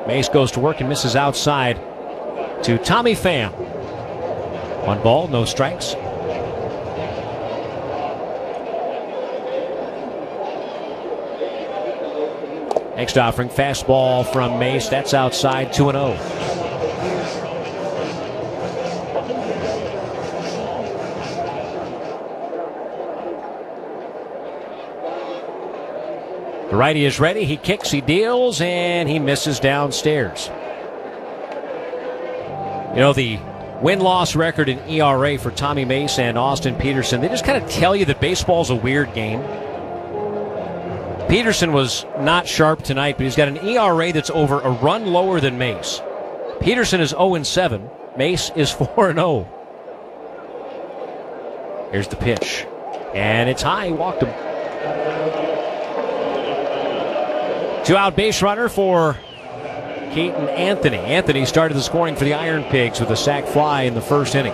Mace goes to work and misses outside to Tommy Pham. 1 ball, no strikes. Next offering, fastball from Mace. That's outside, 2-0. The righty is ready. He kicks, he deals, and he misses downstairs. You know, the win-loss record in ERA for Tommy Mace and Austin Peterson, they just kind of tell you that baseball's a weird game. Peterson was not sharp tonight, but he's got an ERA that's over a run lower than Mace. Peterson is 0-7. Mace is 4-0. Here's the pitch. And it's high. He walked him. 2-out base runner for Keaton Anthony. Anthony started the scoring for the Iron Pigs with a sac fly in the first inning.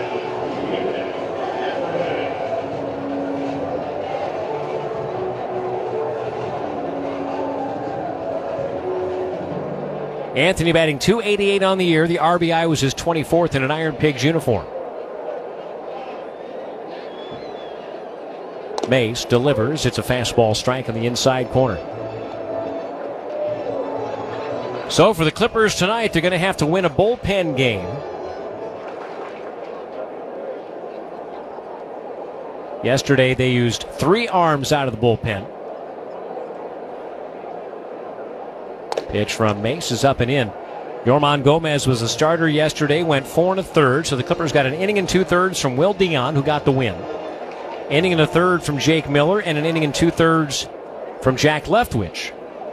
Anthony batting .288 on the year. The RBI was his 24th in an Iron Pigs uniform. Mace delivers. It's a fastball strike on the inside corner. So for the Clippers tonight, they're going to have to win a bullpen game. Yesterday, they used 3 arms out of the bullpen. Pitch from Mace is up and in. Yorman Gomez was the starter yesterday, went 4 1/3, so the Clippers got an inning and 2/3 from Will Dion, who got the win. Inning and a third from Jake Miller, and an inning and 2/3 from Jack Leftwich.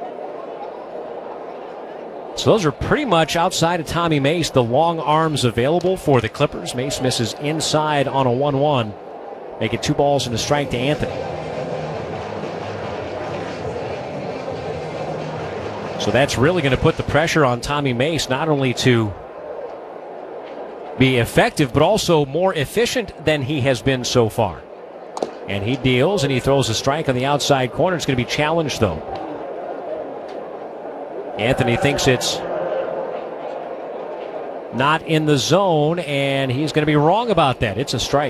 So those are pretty much outside of Tommy Mace, the long arms available for the Clippers. Mace misses inside on a 1-1. Make it 2 balls and a strike to Anthony. So that's really going to put the pressure on Tommy Mace, not only to be effective, but also more efficient than he has been so far. And he deals, and he throws a strike on the outside corner. It's going to be challenged, though. Anthony thinks it's not in the zone, and he's going to be wrong about that. It's a strike.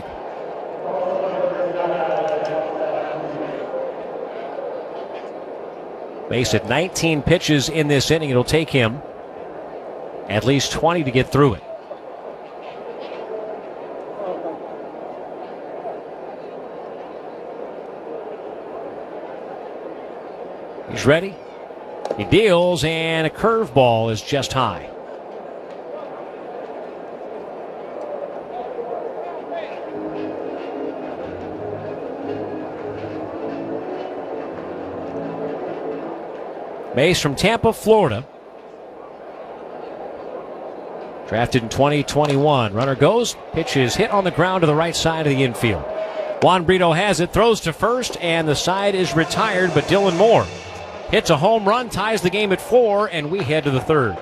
Mace at 19 pitches in this inning. It'll take him at least 20 to get through it. He's ready. He deals, and a curveball is just high. Mace from Tampa, Florida. Drafted in 2021. Runner goes. Pitch is hit on the ground to the right side of the infield. Juan Brito has it. Throws to first, and the side is retired, but Dylan Moore hits a home run, ties the game at 4, and we head to the third.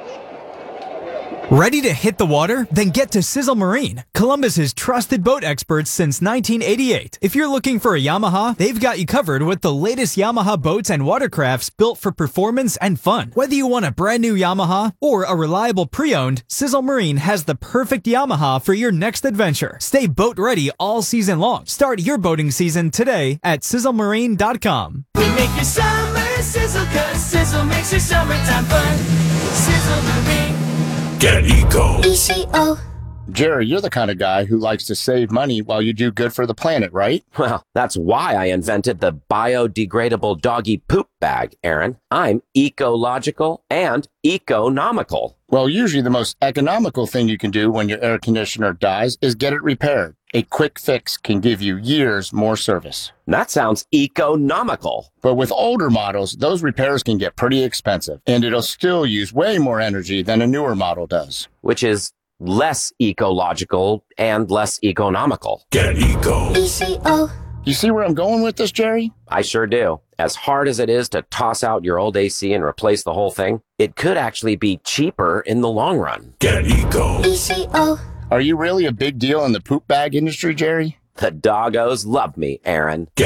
Ready to hit the water? Then get to Sizzle Marine, Columbus's trusted boat experts since 1988. If you're looking for a Yamaha, they've got you covered with the latest Yamaha boats and watercrafts built for performance and fun. Whether you want a brand new Yamaha or a reliable pre-owned, Sizzle Marine has the perfect Yamaha for your next adventure. Stay boat ready all season long. Start your boating season today at sizzlemarine.com. We make your summer sizzle, 'cause Sizzle makes your summertime fun. Sizzle Marine. Get Eco. ECO. Jerry, you're the kind of guy who likes to save money while you do good for the planet, right? Well, that's why I invented the biodegradable doggy poop bag, Aaron. I'm ecological and economical. Well, usually the most economical thing you can do when your air conditioner dies is get it repaired. A quick fix can give you years more service. That sounds economical. But with older models, those repairs can get pretty expensive, and it'll still use way more energy than a newer model does. Which is less ecological and less economical. Get Eco. ECO. You see where I'm going with this, Jerry? I sure do. As hard as it is to toss out your old AC and replace the whole thing, it could actually be cheaper in the long run. Get Eco. ECO. Are you really a big deal in the poop bag industry, Jerry? The doggos love me, Aaron.